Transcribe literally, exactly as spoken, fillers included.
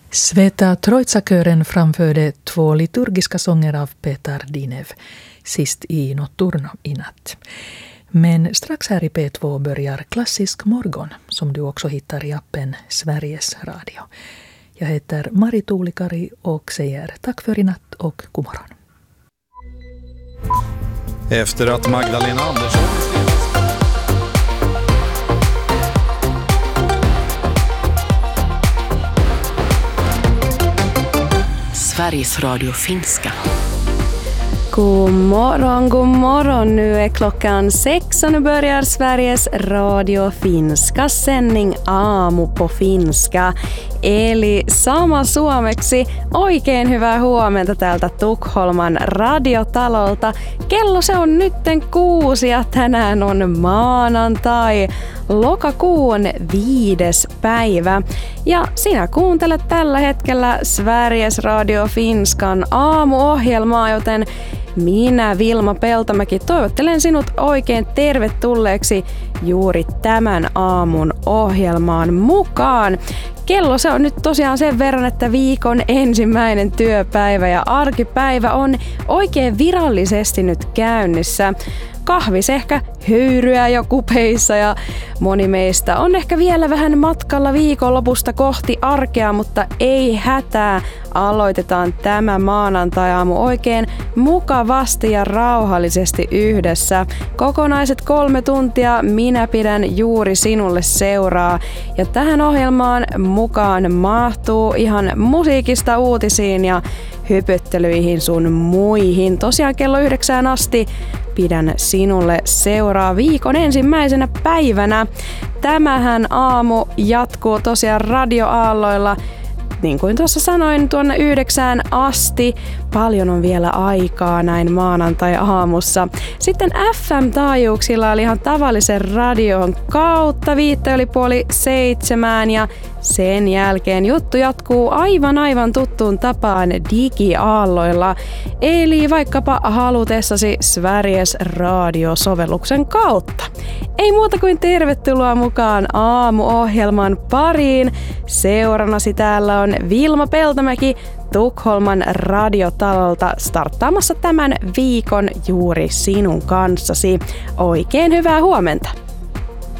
Sveta Troitsa-kören framförde två liturgiska sånger av Petar Dinev, sist i Notturno i natt. Men strax här i P två börjar Klassisk morgon, som du också hittar i appen Sveriges Radio. Jag heter Mari Tuulikari och säger tack för i natt och god morgon. Efter att Magdalena Andersson... Sveriges Radio finska. God morgon, god morgon. Nu är klockan sex och nu börjar Sveriges Radio finska sändning Aamu på finska. Eli sama suomeksi. Oikein hyvää huomenta täältä Tukholman radiotalolta. Kello se on nytten kuusi ja tänään on maanantai, lokakuun viides päivä. Ja sinä kuuntelet tällä hetkellä Sveriges Radio Finskan aamuohjelmaa, joten minä Vilma Peltomäki toivottelen sinut oikein tervetulleeksi juuri tämän aamun ohjelmaan mukaan. Kello se on nyt tosiaan sen verran, että viikon ensimmäinen työpäivä ja arkipäivä on oikein virallisesti nyt käynnissä. Kahvis ehkä höyryä jo kupeissa ja moni meistä on ehkä vielä vähän matkalla viikonlopusta kohti arkea, mutta ei hätää. Aloitetaan tämä maanantai-aamu oikein mukavasti ja rauhallisesti yhdessä. Kokonaiset kolme tuntia minä pidän juuri sinulle seuraa. Ja tähän ohjelmaan mukaan mahtuu ihan musiikista uutisiin ja hypyttelyihin sun muihin. Tosiaan kello yhdeksään asti pidän sinulle seuraa viikon ensimmäisenä päivänä. Tämähän aamu jatkuu tosiaan radioaalloilla. Niin kuin tuossa sanoin, tuonne yhdeksään asti. Paljon on vielä aikaa näin maanantai-aamussa. Sitten F M-taajuuksilla oli ihan tavallisen radion kautta viittä yli puoli seitsemään ja sen jälkeen juttu jatkuu aivan aivan tuttuun tapaan digiaalloilla. Eli vaikkapa halutessasi Sveriges Radio-sovelluksen kautta. Ei muuta kuin tervetuloa mukaan aamuohjelman pariin. Seurannasi täällä on Vilma Peltomäki Tukholman radiotalolta starttaamassa tämän viikon juuri sinun kanssasi. Oikein hyvää huomenta!